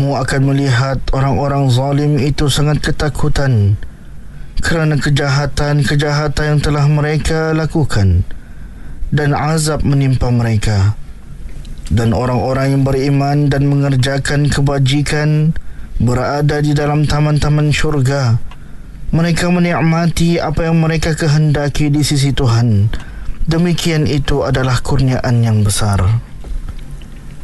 Kamu akan melihat orang-orang zalim itu sangat ketakutan kerana kejahatan-kejahatan yang telah mereka lakukan, dan azab menimpa mereka. Dan orang-orang yang beriman dan mengerjakan kebajikan berada di dalam taman-taman syurga. Mereka menikmati apa yang mereka kehendaki di sisi Tuhan. Demikian itu adalah kurniaan yang besar.